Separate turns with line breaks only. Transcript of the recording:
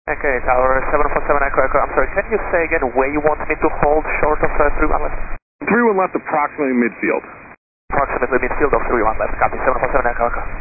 Okay, Tower 747 Echo Echo. I'm sorry, can you say again where you want me to hold short of 31 left?
31 left, approximately midfield.
Approximately midfield of 31 left. Copy, 747 Echo Echo.